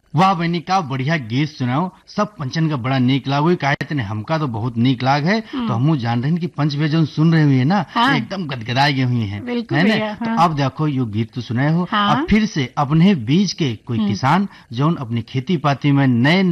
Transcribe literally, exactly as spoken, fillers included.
वाह बहनी का बढ़िया गीत सुनाओ। सब पंचन का बड़ा नीक लाग हुई कहते ने हमका तो बहुत नीक लाग है। तो हम जान रहे हैं कि पंच भैया जो सुन रहे हुए ना हाँ। एकदम गदगदाए गए हुए हैं बिल्कुल है ना। भैया, हाँ। तो अब देखो यो गीत तो सुनाए हो। हाँ। अब फिर से अपने बीच के कोई किसान जो अपनी खेती पाती में नए